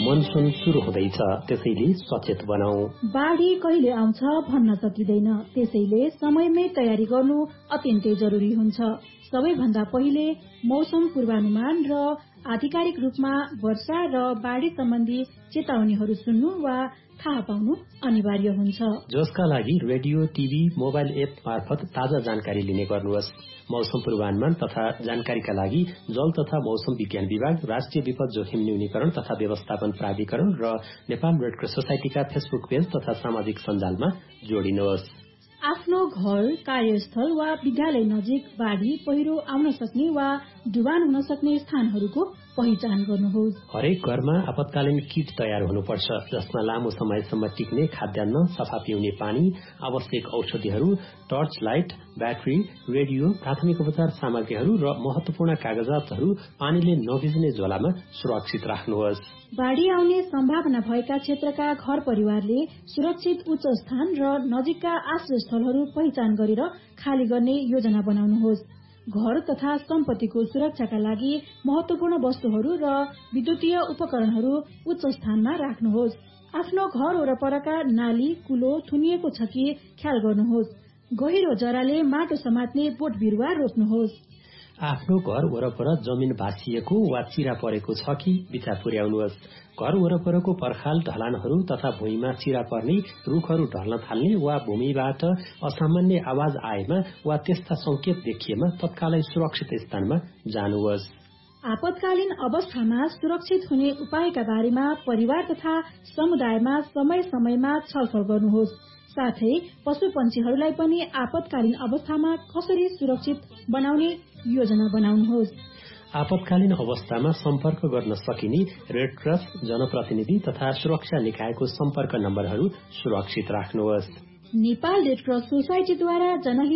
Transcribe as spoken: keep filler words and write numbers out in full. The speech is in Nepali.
मनसुन शुरू हुँदैछ, त्यसैले सचेत बनाऊ। बाढी कहिले आउँछ भन्न सकिँदैन, त्यसैले समयमै तयारी गर्नु अत्यन्तै जरुरी हुन्छ। सबैभन्दा पहिले मौसम पूर्वानुमान र आधिकारिक रूपमा वर्षा र बाढी सम्बन्धी चेतावनीहरू सुन्नु वा थाहा पाउनु अनिवार्य हुन्छ, जसका लागि रेडियो, टिभी, मोबाइल एप मार्फत ताजा जानकारी लिने गर्नुहोस्। मौसम पूर्वानुमान तथा जानकारीका लागि जल तथा मौसम विज्ञान विभाग, राष्ट्रिय विपद जोखिम न्यूनीकरण तथा व्यवस्थापन प्राधिकरण र नेपाल रेडक्रस सोसाइटीका फेसबुक पेज तथा सामाजिक सञ्जालमा जोडिनुहोस्। आफ्नो घर, कार्यस्थल वा विद्यालय नजिक बाढी, पहिरो आउन सक्ने वा डुबान हुन सक्ने स्थानहरूको पहिचान गर्नुहोस्। हरेक घरमा आपतकालीन किट तयार हुनुपर्छ, जसमा लामो समयसम्म टिक्ने खाद्यान्न, सफा पिउने पानी, आवश्यक औषधिहरू, टर्च लाइट, ब्याट्री, रेडियो, प्राथमिक उपचार सामग्रीहरू र महत्वपूर्ण कागजातहरू पानीले नभिज्ने झोलामा सुरक्षित राख्नुहोस्। बाढी आउने सम्भावना भएका क्षेत्रका घर परिवारले सुरक्षित उच्च स्थान र नजिकका आश्रय स्थलहरू पहिचान गरेर खाली गर्ने योजना बनाउनुहोस्। घर तथा सम्पत्तिको सुरक्षाका लागि महत्वपूर्ण वस्तुहरू र विद्युतीय उपकरणहरू उच्च स्थानमा राख्नुहोस्। आफ्नो घर वरपरका नाली, कुलो थुनिएको छ कि ख्याल गर्नुहोस्। गहिरो जराले माटो समात्ने बोट बिरुवा रोप्नुहोस्। आफ्नो घर वरपर जमिन भाँसिएको वा चिरा परेको छ कि विचार पुर्याउनुहोस्। घर वरपरको पर्खाल, ढलानहरू तथा भुइँमा चिरा पर्ने, रुखहरू ढल्न थाल्ने वा भूमिबाट असामान्य आवाज आएमा वा त्यस्ता संकेत देखिएमा तत्कालै सुरक्षित स्थानमा जानुहोस्। आपतकालीन अवस्थामा सुरक्षित हुने उपायका बारेमा परिवार तथा समुदायमा समय समयमा छलफल गर्नुहोस्। साथै पशु पन्छीहरूलाई पनि आपतकालीन अवस्थामा कसरी सुरक्षित बनाउने योजना बनाउनुहोस्। आपतकालीन अवस्थामा सम्पर्क गर्न सकिने रेडक्रस, जनप्रतिनिधि तथा सुरक्षा निकायको सम्पर्क नम्बरहरू सुरक्षित राख्नुहोस्। नेपाल रेडक्रस सोसाइटीद्वारा जनहित